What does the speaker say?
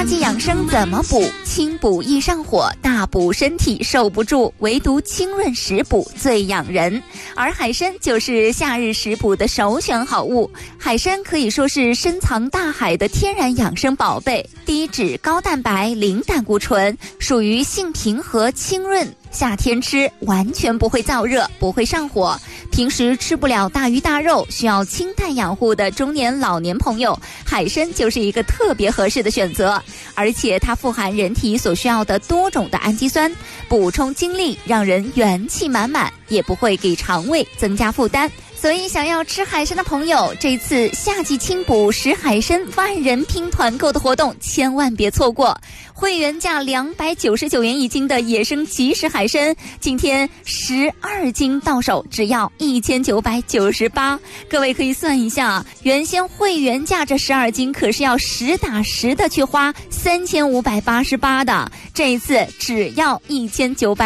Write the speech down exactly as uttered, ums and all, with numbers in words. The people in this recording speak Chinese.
季养生怎么补？轻补易上火，大补身体受不住，唯独清润食补最养人。而海参就是夏日食补的首选好物。海参可以说是深藏大海的天然养生宝贝，低脂高蛋白零胆固醇，属于性平和清润，夏天吃完全不会燥热，不会上火。平时吃不了大鱼大肉，需要清淡养护的中年老年朋友，海参就是一个特别合适的选择。而且它富含人体所需要的多种的氨基酸，补充精力，让人元气满满，也不会给肠胃增加负担。所以想要吃海参的朋友，这次夏季清补食海参万人拼团购的活动千万别错过。会员价两百九十九元一斤的野生即食海参，今天十二斤到手只要一千九百九十八。各位可以算一下，原先会员价这十二斤可是要实打实的去花三千五百八十八的，这一次只要一千九百